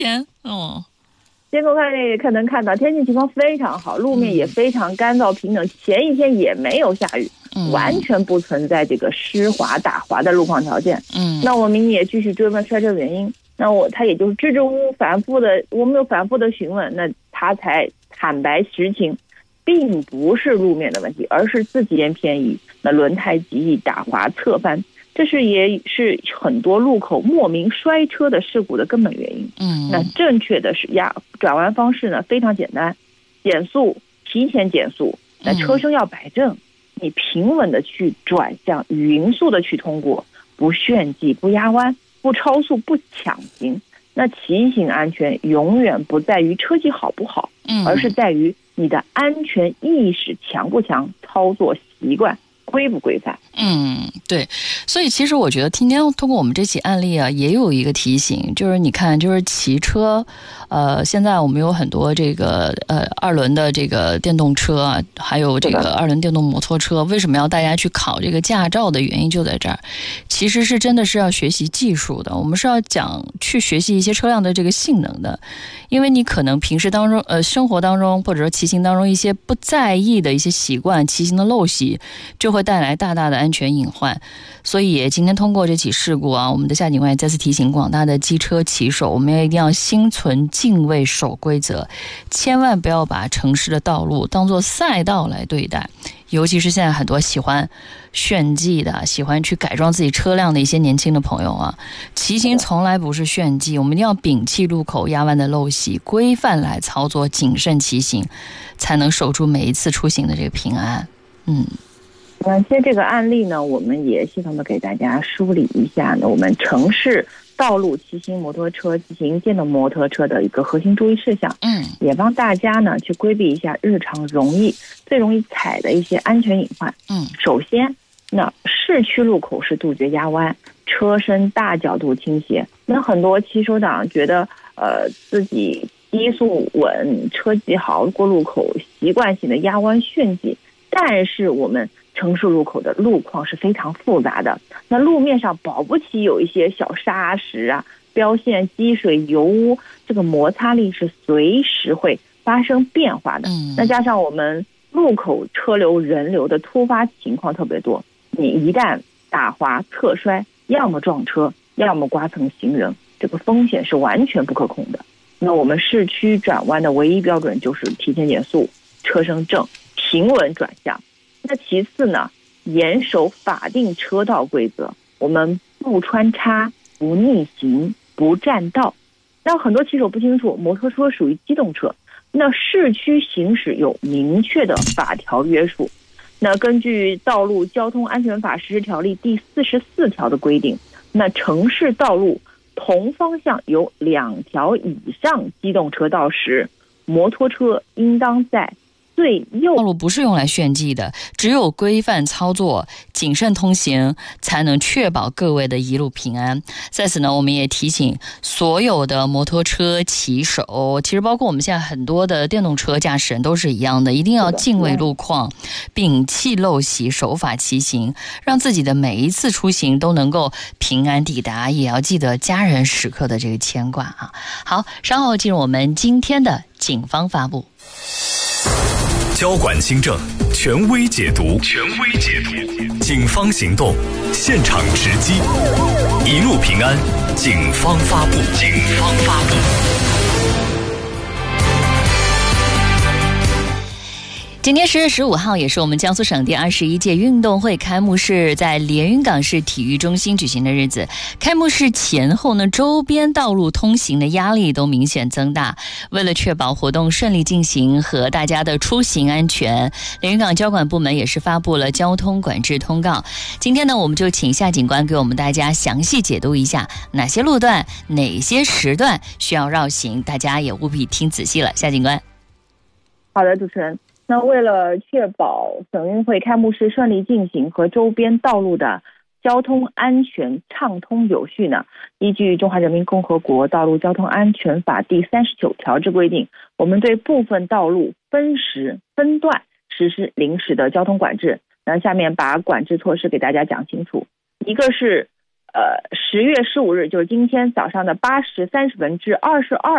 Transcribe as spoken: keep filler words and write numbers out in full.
天，哦。 监控看这可能看到天气情况非常好，路面也非常干燥平整，前一天也没有下雨，嗯、完全不存在这个湿滑打滑的路况条件。嗯，那我们也继续追问摔车原因，那我他也就是支支吾吾反复的，我们有反复的询问，那他才坦白实情，并不是路面的问题，而是自己沿偏移，那轮胎极易打滑侧翻。这是也是很多路口莫名摔车的事故的根本原因。嗯，那正确的是压转弯方式呢非常简单，减速，提前减速，那车身要摆正，你平稳的去转向，匀速的去通过，不炫技，不压弯，不超速，不抢行。那骑行安全永远不在于车技好不好，而是在于你的安全意识强不强，操作习惯规不规范。 嗯，对，所以其实我觉得今天通过我们这起案例啊，也有一个提醒，就是你看，就是骑车，呃，现在我们有很多这个呃二轮的这个电动车啊，还有这个二轮电动摩托车，为什么要大家去考这个驾照的原因就在这儿，其实是真的是要学习技术的，我们是要讲去学习一些车辆的这个性能的，因为你可能平时当中呃生活当中或者说骑行当中一些不在意的一些习惯，骑行的陋习，就会带来大大的安全隐患。所以今天通过这起事故啊，我们的夏警官也再次提醒广大的机车骑手，我们也一定要心存敬畏，守规则，千万不要把城市的道路当作赛道来对待。尤其是现在很多喜欢炫技的，喜欢去改装自己车辆的一些年轻的朋友啊，骑行从来不是炫技，我们一定要摒弃路口压弯的陋习，规范来操作，谨慎骑行，才能守住每一次出行的这个平安。嗯。 那其实这个案例呢，我们也系统的给大家梳理一下呢，我们城市道路骑行摩托车、骑行电动摩托车的一个核心注意事项。嗯，也帮大家呢去规避一下日常容易最容易踩的一些安全隐患。嗯，首先，那市区路口是杜绝压弯，车身大角度倾斜。那很多骑手党觉得，呃，自己低速稳、车技好，过路口习惯性的压弯炫技，但是我们城市路口的路况是非常复杂的，那路面上保不齐有一些小沙石啊、标线、积水、油污，这个摩擦力是随时会发生变化的。嗯，那加上我们路口车流人流的突发情况特别多，你一旦打滑侧摔，要么撞车，要么刮蹭行人，这个风险是完全不可控的。那我们市区转弯的唯一标准就是提前减速，车身正，平稳转向。那其次呢，严守法定车道规则，我们不穿插、不逆行、不占道。那很多骑手不清楚，摩托车属于机动车，那市区行驶有明确的法条约束。那根据《道路交通安全法实施条例》第四十四条的规定，那城市道路同方向有两条以上机动车道时，摩托车应当在最右。 道路不是用来炫技的，只有规范操作、谨慎通行，才能确保各位的一路平安。在此呢，我们也提醒所有的摩托车骑手，其实包括我们现在很多的电动车驾驶人都是一样的，一定要敬畏路况，摒弃陋习，守法骑行，让自己的每一次出行都能够平安抵达，也要记得家人时刻的这个牵挂啊。好，稍后进入我们今天的警方发布。 交管新政，权威解读，权威解读，警方行动，现场直击，一路平安。警方发布，警方发布。 今天十月十五号也是我们江苏省第二十一届运动会开幕式在连云港市体育中心举行的日子。开幕式前后呢，周边道路通行的压力都明显增大。为了确保活动顺利进行和大家的出行安全，连云港交管部门也是发布了交通管制通告。今天呢，我们就请夏警官给我们大家详细解读一下哪些路段、哪些时段需要绕行，大家也务必听仔细了。夏警官。 好的，主持人。那为了确保省运会开幕式顺利进行和周边道路的交通安全畅通有序呢，依据《中华人民共和国道路交通安全法》第三十九条之规定，我们对部分道路分时分段实施临时的交通管制。那下面把管制措施给大家讲清楚。一个是呃十月十五日，就是今天早上的八时三十分至二十二